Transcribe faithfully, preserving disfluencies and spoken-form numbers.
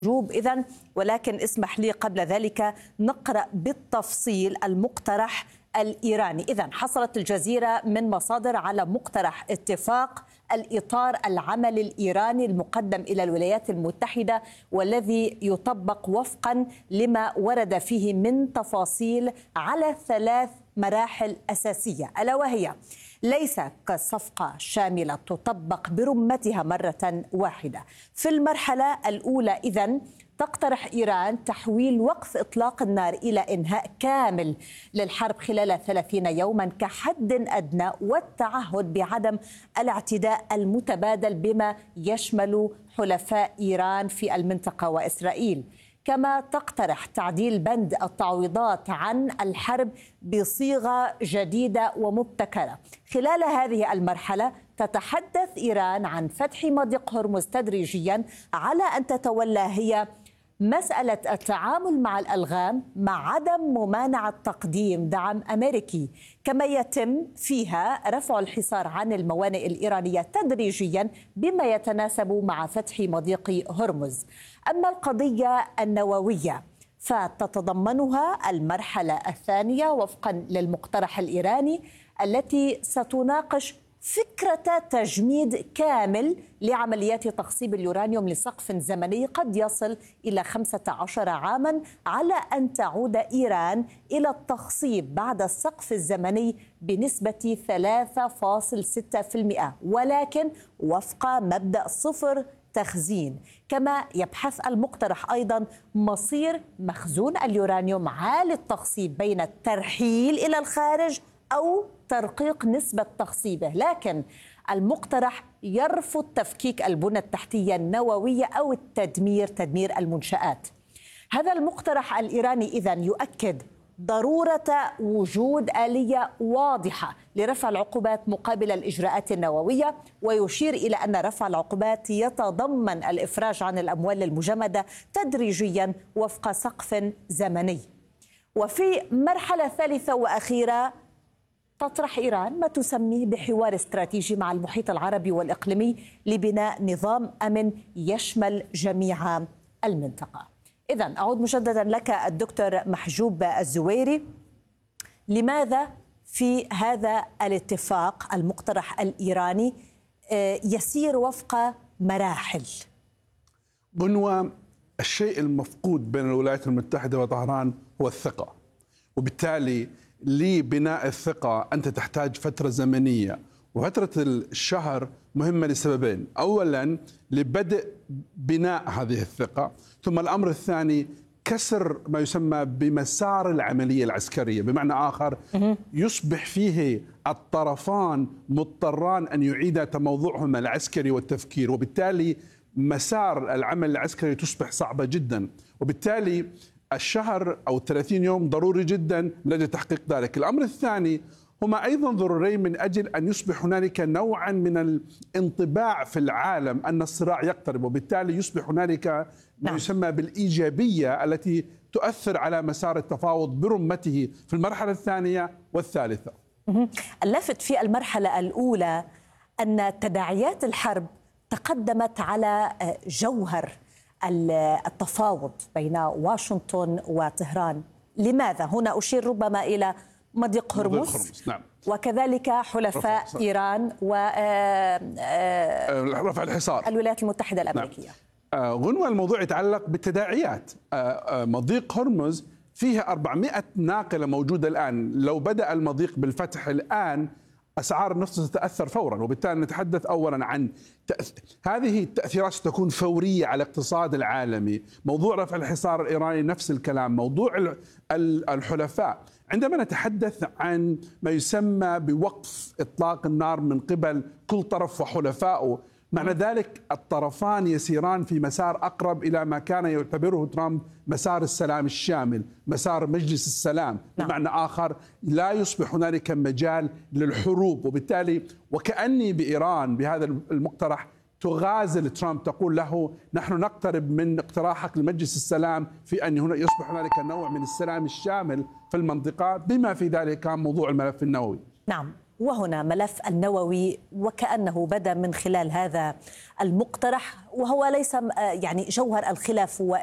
جوب إذن، ولكن اسمح لي قبل ذلك نقرأ بالتفصيل المقترح الإيراني. إذن حصلت الجزيرة من مصادر على مقترح اتفاق الإطار العمل الإيراني المقدم إلى الولايات المتحدة، والذي يطبق وفقا لما ورد فيه من تفاصيل على ثلاث مراحل أساسية، ألا وهي ليس كصفقة شاملة تطبق برمتها مرة واحدة. في المرحلة الأولى إذن تقترح إيران تحويل وقف إطلاق النار إلى إنهاء كامل للحرب خلال ثلاثين يوما كحد أدنى، والتعهد بعدم الاعتداء المتبادل بما يشمل حلفاء إيران في المنطقة وإسرائيل. كما تقترح تعديل بند التعويضات عن الحرب بصيغة جديدة ومبتكرة. خلال هذه المرحلة تتحدث إيران عن فتح مضيق هرمز تدريجيا، على أن تتولى هي مسألة التعامل مع الألغام مع عدم ممانعة تقديم دعم أمريكي، كما يتم فيها رفع الحصار عن الموانئ الإيرانية تدريجيا بما يتناسب مع فتح مضيق هرمز. أما القضية النووية فتتضمنها المرحلة الثانية وفقا للمقترح الإيراني، التي ستناقش فكرة تجميد كامل لعمليات تخصيب اليورانيوم لسقف زمني قد يصل إلى خمسة عشر عاما، على أن تعود إيران إلى التخصيب بعد السقف الزمني بنسبة ثلاثة فاصلة ستة بالمئة، ولكن وفق مبدأ صفر تخزين. كما يبحث المقترح أيضا مصير مخزون اليورانيوم عالي التخصيب بين الترحيل إلى الخارج أو ترقيق نسبة تخصيبه، لكن المقترح يرفض تفكيك البنى التحتية النووية أو التدمير تدمير المنشآت. هذا المقترح الإيراني إذن يؤكد ضرورة وجود آلية واضحة لرفع العقوبات مقابل الإجراءات النووية، ويشير إلى أن رفع العقوبات يتضمن الإفراج عن الأموال المجمدة تدريجيا وفق سقف زمني. وفي مرحلة ثالثة وأخيرة تطرح إيران ما تسميه بحوار استراتيجي مع المحيط العربي والإقليمي لبناء نظام أمن يشمل جميع المنطقة. إذن أعود مجددا لك الدكتور محجوب الزويري، لماذا في هذا الاتفاق المقترح الإيراني يسير وفق مراحل؟ بنوى الشيء المفقود بين الولايات المتحدة وطهران هو الثقة، وبالتالي لبناء الثقة أنت تحتاج فترة زمنية، وفترة الشهر مهمة لسببين: أولا لبدء بناء هذه الثقة، ثم الأمر الثاني كسر ما يسمى بمسار العملية العسكرية، بمعنى آخر يصبح فيه الطرفان مضطران أن يعيدا تموضعهما العسكري والتفكير، وبالتالي مسار العمل العسكري تصبح صعبة جدا، وبالتالي الشهر أو الثلاثين يوم ضروري جدا من أجل تحقيق ذلك. الأمر الثاني هما أيضا ضروريين من أجل أن يصبح هنالك نوعا من الانطباع في العالم أن الصراع يقترب، وبالتالي يصبح هنالك ما يسمى بالإيجابية التي تؤثر على مسار التفاوض برمته في المرحلة الثانية والثالثة. اللافت في المرحلة الأولى أن تداعيات الحرب تقدمت على جوهر التفاوض بين واشنطن وطهران. لماذا؟ هنا أشير ربما إلى مضيق هرمز، نعم. وكذلك حلفاء إيران ورفع الحصار الولايات المتحدة الأمريكية. نعم. غنوة الموضوع يتعلق بالتداعيات. مضيق هرمز فيها أربعمائة ناقلة موجودة الآن، لو بدأ المضيق بالفتح الآن أسعار النفط تتأثر فورا، وبالتالي نتحدث أولا عن تأث... هذه التأثيرات ستكون فورية على الاقتصاد العالمي. موضوع رفع الحصار الإيراني نفس الكلام، موضوع الحلفاء. عندما نتحدث عن ما يسمى بوقف إطلاق النار من قبل كل طرف وحلفائه، معنى ذلك الطرفان يسيران في مسار أقرب إلى ما كان يعتبره ترامب مسار السلام الشامل، مسار مجلس السلام. بمعنى آخر لا يصبح هنالك مجال للحروب، وبالتالي وكأني بإيران بهذا المقترح تغازل ترامب، تقول له نحن نقترب من اقتراحك لمجلس السلام في أن هنا يصبح هنالك نوع من السلام الشامل في المنطقة، بما في ذلك موضوع الملف النووي. نعم. وهنا ملف النووي وكأنه بدا من خلال هذا المقترح، وهو ليس يعني جوهر الخلاف هو